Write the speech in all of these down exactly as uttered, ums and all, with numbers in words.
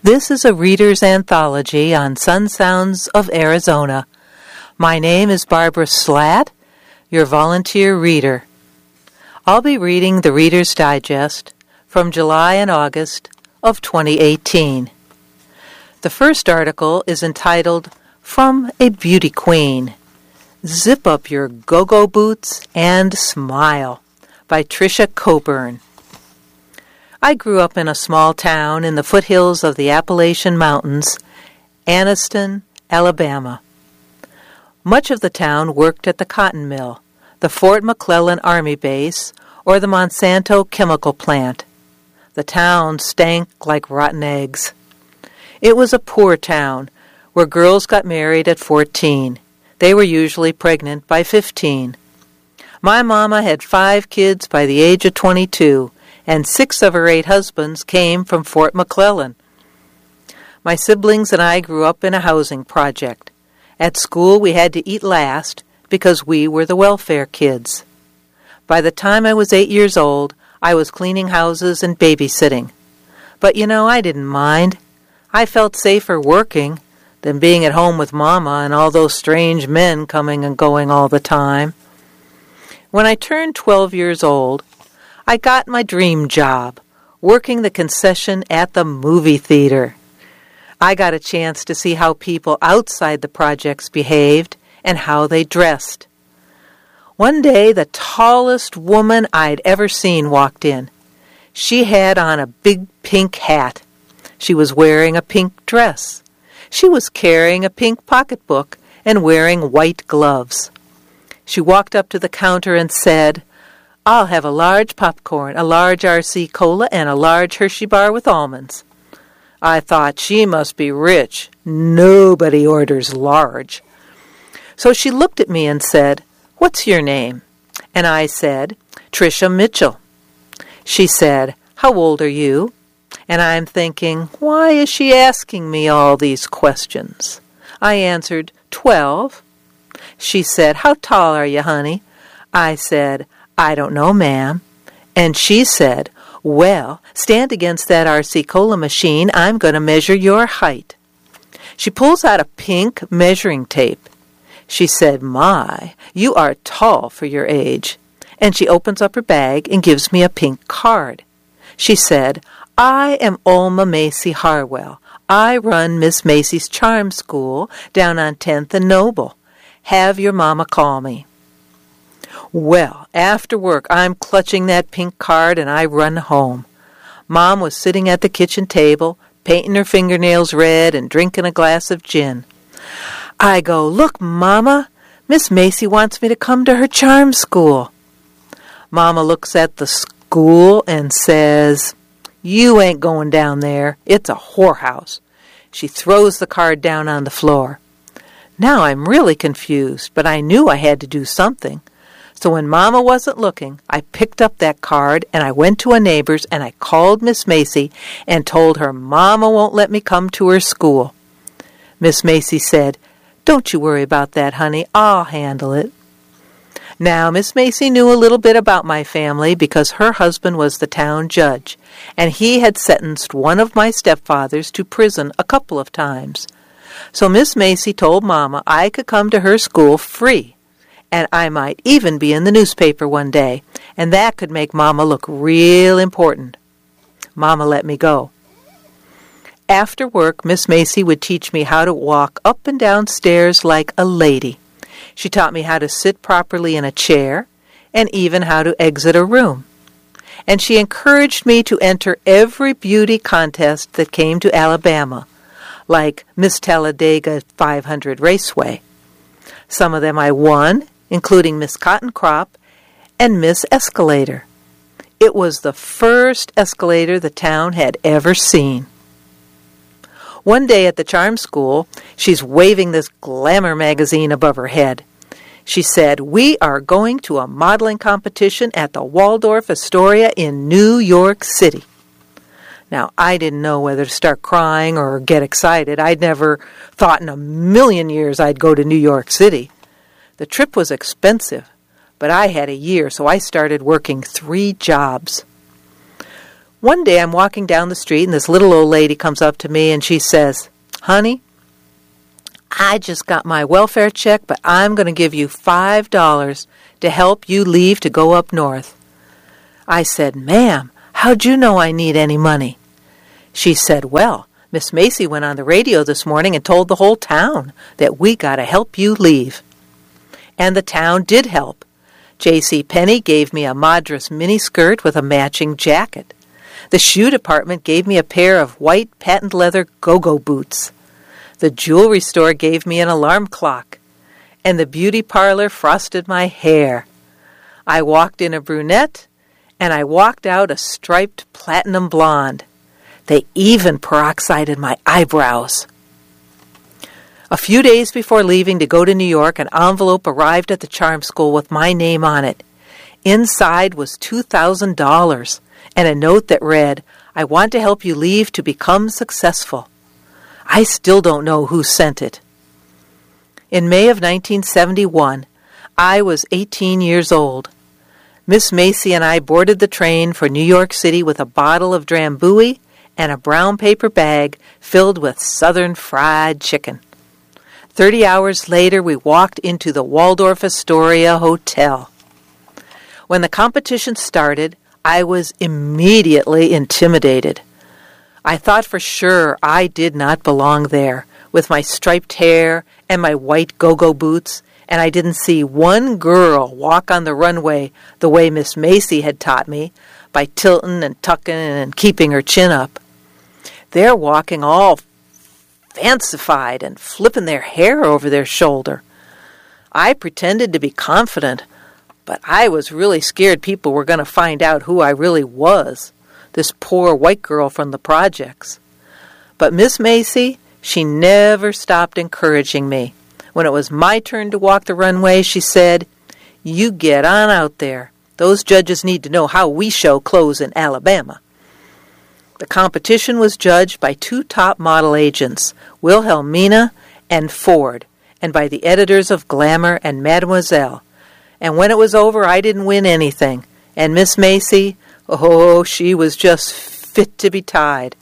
This is a reader's anthology on Sun Sounds of Arizona. My name is Barbara Slatt, your volunteer reader. I'll be reading the Reader's Digest from July and August of twenty eighteen. The first article is entitled, From a Beauty Queen. Zip up your go-go boots and smile, by Tricia Coburn. I grew up in a small town in the foothills of the Appalachian Mountains, Anniston, Alabama. Much of the town worked at the cotton mill, the Fort McClellan Army Base, or the Monsanto chemical plant. The town stank like rotten eggs. It was a poor town where girls got married at fourteen. They were usually pregnant by fifteen. My mama had five kids by the age of twenty-two, and six of her eight husbands came from Fort McClellan. My siblings and I grew up in a housing project. At school, we had to eat last because we were the welfare kids. By the time I was eight years old, I was cleaning houses and babysitting. But, you know, I didn't mind. I felt safer working than being at home with Mama and all those strange men coming and going all the time. When I turned twelve years old, I got my dream job, working the concession at the movie theater. I got a chance to see how people outside the projects behaved and how they dressed. One day, the tallest woman I'd ever seen walked in. She had on a big pink hat. She was wearing a pink dress. She was carrying a pink pocketbook and wearing white gloves. She walked up to the counter and said, "I'll have a large popcorn, a large R C Cola, and a large Hershey bar with almonds." I thought, she must be rich. Nobody orders large. So she looked at me and said, "What's your name?" And I said, "Tricia Mitchell." She said, "How old are you?" And I'm thinking, why is she asking me all these questions? I answered, twelve. She said, "How tall are you, honey?" I said, "I don't know, ma'am." And she said, "Well, stand against that R C Cola machine. I'm going to measure your height." She pulls out a pink measuring tape. She said, "My, you are tall for your age." And she opens up her bag and gives me a pink card. She said, "I am Alma Macy Harwell. I run Miss Macy's Charm School down on tenth and Noble. Have your mama call me." Well, after work, I'm clutching that pink card and I run home. Mom was sitting at the kitchen table, painting her fingernails red and drinking a glass of gin. I go, "Look, Mama, Miss Macy wants me to come to her charm school." Mama looks at the school and says, "You ain't going down there. It's a whorehouse." She throws the card down on the floor. Now I'm really confused, but I knew I had to do something. So when Mama wasn't looking, I picked up that card and I went to a neighbor's and I called Miss Macy and told her Mama won't let me come to her school. Miss Macy said, "Don't you worry about that, honey. I'll handle it." Now, Miss Macy knew a little bit about my family because her husband was the town judge, and he had sentenced one of my stepfathers to prison a couple of times. So Miss Macy told Mama I could come to her school free, and I might even be in the newspaper one day, and that could make Mama look real important. Mama let me go. After work, Miss Macy would teach me how to walk up and down stairs like a lady. She taught me how to sit properly in a chair, and even how to exit a room. And she encouraged me to enter every beauty contest that came to Alabama, like Miss Talladega five hundred Raceway. Some of them I won, including Miss Cotton Crop and Miss Escalator. It was the first escalator the town had ever seen. One day at the charm school, she's waving this glamour magazine above her head. She said, "We are going to a modeling competition at the Waldorf Astoria in New York City." Now, I didn't know whether to start crying or get excited. I'd never thought in a million years I'd go to New York City. The trip was expensive, but I had a year, so I started working three jobs. One day I'm walking down the street and this little old lady comes up to me and she says, "Honey, I just got my welfare check, but I'm going to give you five dollars to help you leave to go up north." I said, "Ma'am, how'd you know I need any money?" She said, "Well, Miss Macy went on the radio this morning and told the whole town that we got to help you leave." And the town did help. J C. Penney gave me a Madras miniskirt with a matching jacket. The shoe department gave me a pair of white patent leather go-go boots. The jewelry store gave me an alarm clock. And the beauty parlor frosted my hair. I walked in a brunette, and I walked out a striped platinum blonde. They even peroxided my eyebrows. A few days before leaving to go to New York, an envelope arrived at the charm school with my name on it. Inside was two thousand dollars and a note that read, "I want to help you leave to become successful." I still don't know who sent it. In May of nineteen seventy-one, I was eighteen years old. Miss Macy and I boarded the train for New York City with a bottle of Drambuie and a brown paper bag filled with Southern fried chicken. Thirty hours later, we walked into the Waldorf Astoria Hotel. When the competition started, I was immediately intimidated. I thought for sure I did not belong there, with my striped hair and my white go-go boots, and I didn't see one girl walk on the runway the way Miss Macy had taught me, by tilting and tucking and keeping her chin up. They're walking all fancified and flipping their hair over their shoulder. I pretended to be confident, but I was really scared people were going to find out who I really was, this poor white girl from the projects. But Miss Macy, she never stopped encouraging me. When it was my turn to walk the runway, she said, "You get on out there. Those judges need to know how we show clothes in Alabama." The competition was judged by two top model agents, Wilhelmina and Ford, and by the editors of Glamour and Mademoiselle. And when it was over, I didn't win anything. And Miss Macy, oh, she was just fit to be tied.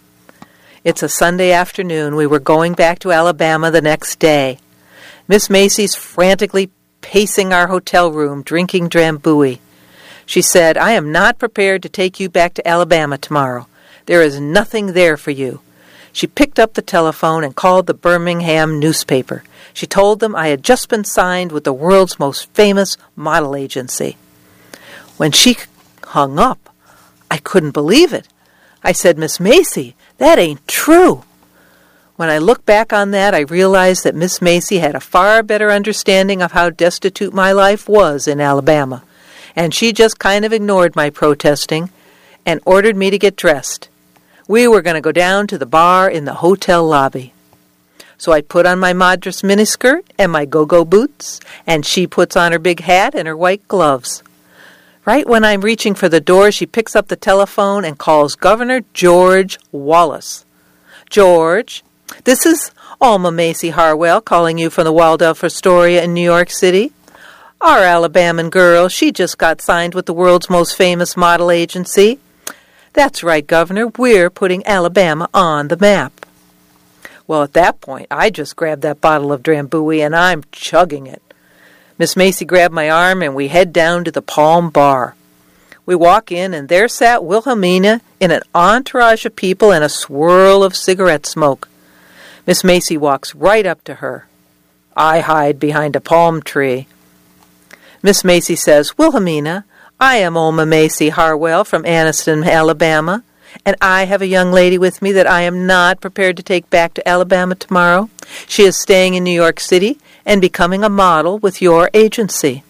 It's a Sunday afternoon. We were going back to Alabama the next day. Miss Macy's frantically pacing our hotel room, drinking Drambuie. She said, "I am not prepared to take you back to Alabama tomorrow. There is nothing there for you." She picked up the telephone and called the Birmingham newspaper. She told them I had just been signed with the world's most famous model agency. When she hung up, I couldn't believe it. I said, "Miss Macy, that ain't true." When I look back on that, I realized that Miss Macy had a far better understanding of how destitute my life was in Alabama, and she just kind of ignored my protesting and ordered me to get dressed. We were going to go down to the bar in the hotel lobby. So I put on my Madras miniskirt and my go-go boots, and she puts on her big hat and her white gloves. Right when I'm reaching for the door, she picks up the telephone and calls Governor George Wallace. "George, this is Alma Macy Harwell calling you from the Waldorf Astoria in New York City. Our Alabaman girl, she just got signed with the world's most famous model agency." "That's right, Governor. We're putting Alabama on the map." Well, at that point, I just grabbed that bottle of Drambuie and I'm chugging it. Miss Macy grabbed my arm and we head down to the Palm Bar. We walk in and there sat Wilhelmina in an entourage of people and a swirl of cigarette smoke. Miss Macy walks right up to her. I hide behind a palm tree. Miss Macy says, "Wilhelmina, I am Alma Macy Harwell from Anniston, Alabama, and I have a young lady with me that I am not prepared to take back to Alabama tomorrow. She is staying in New York City and becoming a model with your agency."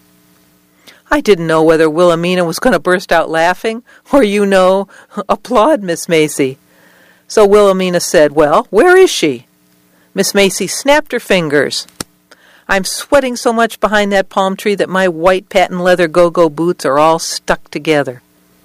I didn't know whether Wilhelmina was going to burst out laughing or, you know, applaud Miss Macy. So Wilhelmina said, "Well, where is she?" Miss Macy snapped her fingers. I'm sweating so much behind that palm tree that my white patent leather go-go boots are all stuck together.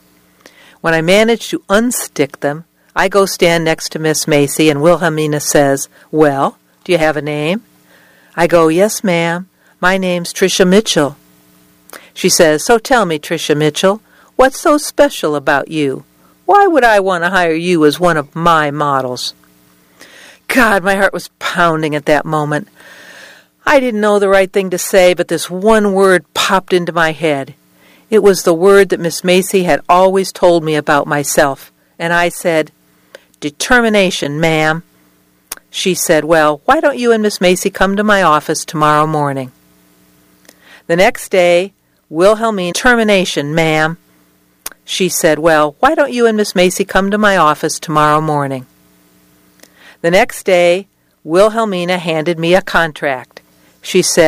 When I manage to unstick them, I go stand next to Miss Macy, and Wilhelmina says, "Well, do you have a name?" I go, "Yes, ma'am. My name's Tricia Mitchell." She says, "So tell me, Tricia Mitchell, what's so special about you? Why would I want to hire you as one of my models?" God, my heart was pounding at that moment. I didn't know the right thing to say, but this one word popped into my head. It was the word that Miss Macy had always told me about myself, and I said, "Determination, ma'am." She said, "Well, why don't you and Miss Macy come to my office tomorrow morning?" The next day, Wilhelmine, "Determination, ma'am." She said, "Well, why don't you and Miss Macy come to my office tomorrow morning?" The next day, Wilhelmina handed me a contract. She said,